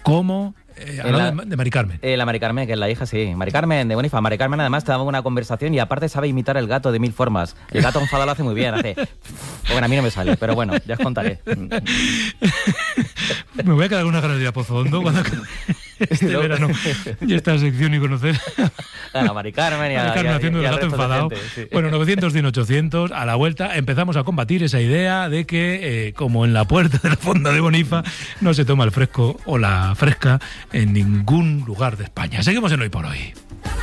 ¿Cómo? De Mari Carmen. La Mari Carmen, que es la hija, sí. Mari Carmen, de Bonifa. Mari Carmen además te daba una conversación y aparte sabe imitar el gato de 1000 formas. El gato enfadado lo hace muy bien, hace... Bueno, a mí no me sale, pero bueno, ya os contaré. Me voy a quedar con una ganas de ir a Pozohondo cuando este verano y esta sección y conocer a la Mari Carmen y a Mari Carmen haciendo el gato enfadado. Gente, sí. Bueno, 900-100-800, a la vuelta empezamos a combatir esa idea de que, como en la puerta de la fonda de Bonifa, no se toma el fresco o la fresca en ningún lugar de España. Seguimos en Hoy por Hoy.